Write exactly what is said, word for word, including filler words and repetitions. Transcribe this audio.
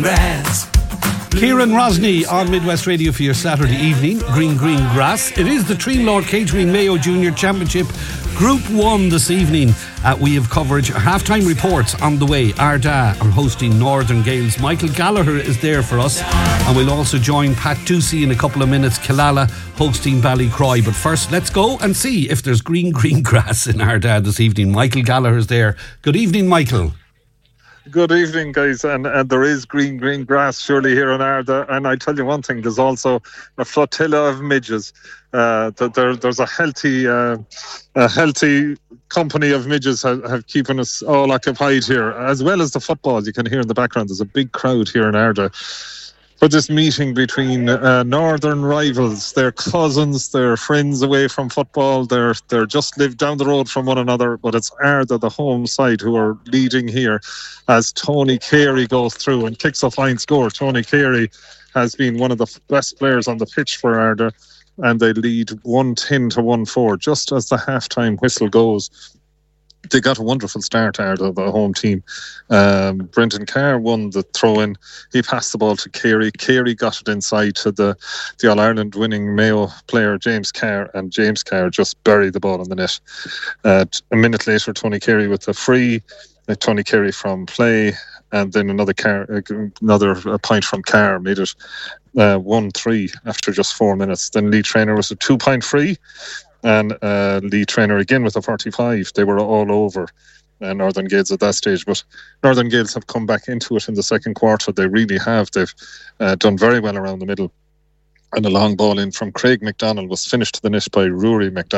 grass. Kieran Rosny on Midwest Radio for your Saturday evening. Green Green Grass. It is the Tree Lord Catering Mayo Junior Championship Group one this evening. Uh, we have coverage, half-time reports on the way. Arda are hosting Northern Gales. Michael Gallagher is there for us, and we'll also join Pat Ducey in a couple of minutes. Killala hosting Ballycroy. But first, let's go and see if there's green green grass in Arda this evening. Michael Gallagher's there. Good evening, Michael. Good evening, guys, and, and there is green, green grass surely here in Arda, and I tell you one thing, there's also a flotilla of midges. Uh, there, there's a healthy, uh, a healthy company of midges have, have keeping us all occupied here, as well as the football. You can hear in the background. There's a big crowd here in Arda for this meeting between uh, northern rivals. They're cousins, they're friends away from football, they're they're just live down the road from one another, but it's Arda, the home side, who are leading here as Tony Carey goes through and kicks a fine score. Tony Carey has been one of the best players on the pitch for Arda, and they lead one ten to one four just as the half-time whistle goes. They got a wonderful start out of the home team. Um, Brendan Carr won the throw-in. He passed the ball to Carey. Carey got it inside to the, the All-Ireland winning Mayo player James Carr, and James Carr just buried the ball in the net. Uh, a minute later, Tony Carey with a free. Uh, Tony Carey from play, and then another Carr, uh, another uh, point from Carr made it uh, one three after just four minutes. Then Lee Traynor was a two-point free. And uh, Lee Traynor again with a forty-five. They were all over uh, Northern Gales at that stage. But Northern Gales have come back into it in the second quarter. They really have. They've uh, done very well around the middle. And a long ball in from Craig McDonald was finished to the net by Rory McDonald.